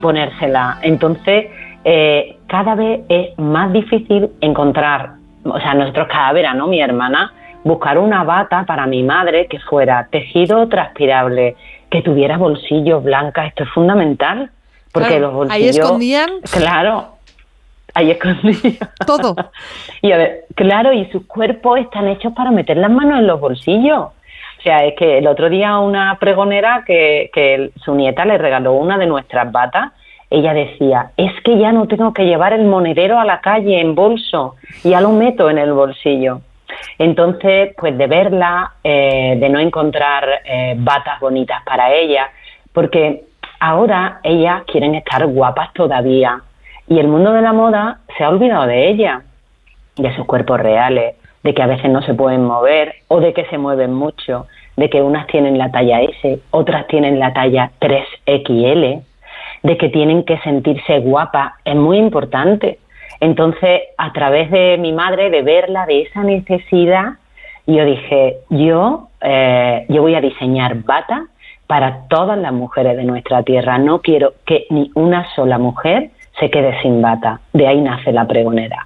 ponérsela. Entonces, cada vez es más difícil encontrar, o sea, nosotros cada verano, mi hermana, buscar una bata para mi madre que fuera tejido transpirable, que tuviera bolsillos blancas. Esto es fundamental, porque claro, los bolsillos... ahí escondían... Claro, ahí escondían. Todo. Y a ver, claro, y sus cuerpos están hechos para meter las manos en los bolsillos. O sea, es que el otro día una pregonera que su nieta le regaló una de nuestras batas, ella decía, es que ya no tengo que llevar el monedero a la calle en bolso, ya lo meto en el bolsillo. Entonces, pues de verla, de no encontrar batas bonitas para ella, porque ahora ellas quieren estar guapas todavía y el mundo de la moda se ha olvidado de ellas, de sus cuerpos reales, de que a veces no se pueden mover o de que se mueven mucho, de que unas tienen la talla S, otras tienen la talla 3XL, de que tienen que sentirse guapas, es muy importante. Entonces, a través de mi madre, de verla, de esa necesidad, yo dije, yo voy a diseñar bata para todas las mujeres de nuestra tierra. No quiero que ni una sola mujer se quede sin bata. De ahí nace la pregonera.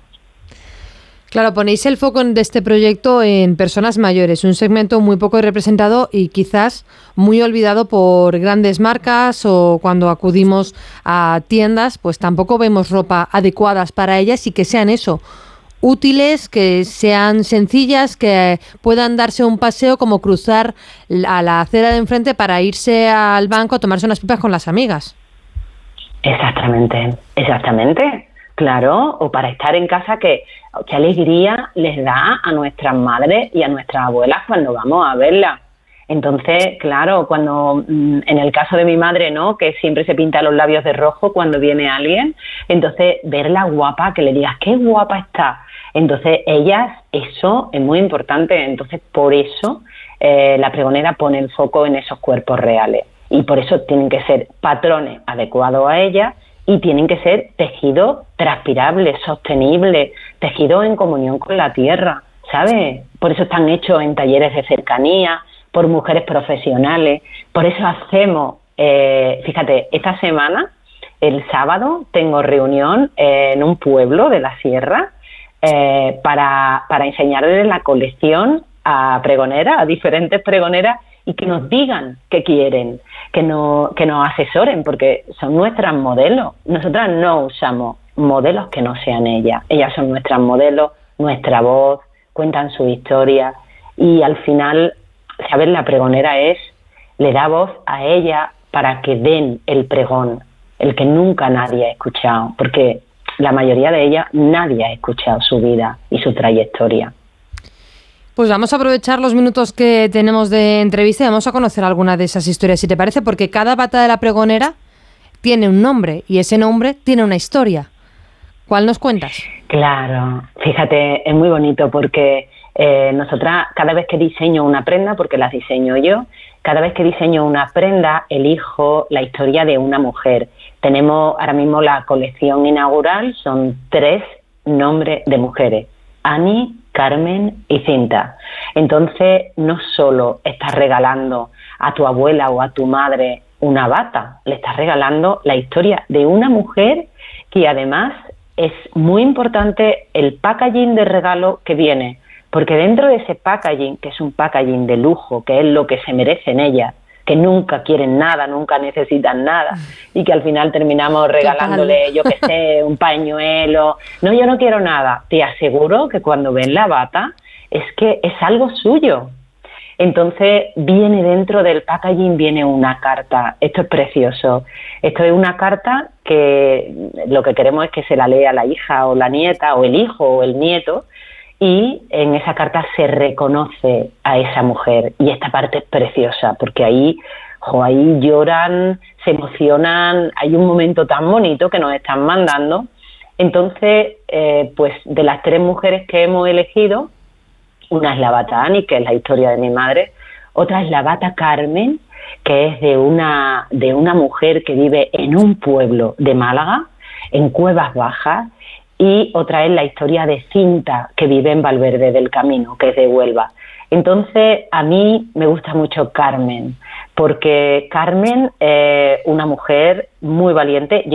Claro, ponéis el foco de este proyecto en personas mayores, un segmento muy poco representado y quizás muy olvidado por grandes marcas, o cuando acudimos a tiendas, pues tampoco vemos ropa adecuadas para ellas y que sean eso, útiles, que sean sencillas, que puedan darse un paseo como cruzar a la acera de enfrente para irse al banco a tomarse unas pipas con las amigas. Exactamente, exactamente. Claro, o para estar en casa, qué alegría les da a nuestras madres y a nuestras abuelas cuando vamos a verlas. Entonces, claro, cuando en el caso de mi madre, ¿no?, que siempre se pinta los labios de rojo cuando viene alguien, entonces verla guapa, que le digas qué guapa está. Entonces ellas, eso es muy importante. Entonces por eso la pregonera pone el foco en esos cuerpos reales y por eso tienen que ser patrones adecuados a ellas. Y tienen que ser tejidos transpirables, sostenibles, tejidos en comunión con la tierra, ¿sabes? Por eso están hechos en talleres de cercanía, por mujeres profesionales. Por eso hacemos, fíjate, esta semana, el sábado, tengo reunión en un pueblo de la sierra para enseñarles la colección a pregoneras, a diferentes pregoneras, y que nos digan qué quieren, que nos asesoren, porque son nuestras modelos. Nosotras no usamos modelos que no sean ellas. Ellas son nuestras modelos, nuestra voz, cuentan su historia y al final, ¿sabes? La pregonera le da voz a ella para que den el pregón, el que nunca nadie ha escuchado, porque la mayoría de ellas nadie ha escuchado su vida y su trayectoria. Pues vamos a aprovechar los minutos que tenemos de entrevista y vamos a conocer alguna de esas historias, si te parece, porque cada bata de la pregonera tiene un nombre y ese nombre tiene una historia. ¿Cuál nos cuentas? Claro, fíjate, es muy bonito porque nosotras cada vez que diseño una prenda, porque las diseño yo, cada vez que diseño una prenda elijo la historia de una mujer. Tenemos ahora mismo la colección inaugural, son 3 nombres de mujeres: Ani, Carmen y Cinta. Entonces, no solo estás regalando a tu abuela o a tu madre una bata, le estás regalando la historia de una mujer que además es muy importante el packaging de regalo que viene, porque dentro de ese packaging, que es un packaging de lujo, que es lo que se merecen ellas, que nunca quieren nada, nunca necesitan nada, y que al final terminamos regalándole, yo qué sé, un pañuelo. No, yo no quiero nada. Te aseguro que cuando ven la bata es que es algo suyo. Entonces viene dentro del packaging, viene una carta. Esto es precioso. Esto es una carta que lo que queremos es que se la lea la hija o la nieta, o el hijo o el nieto, y en esa carta se reconoce a esa mujer. Y esta parte es preciosa, porque ahí lloran, se emocionan, hay un momento tan bonito que nos están mandando. Entonces, pues de las 3 mujeres que hemos elegido, una es la bata Ani, que es la historia de mi madre, otra es la bata Carmen, que es de una mujer que vive en un pueblo de Málaga, en Cuevas Bajas, y otra es la historia de Cinta, que vive en Valverde del Camino, que es de Huelva. Entonces, a mí me gusta mucho Carmen, porque Carmen es una mujer muy valiente.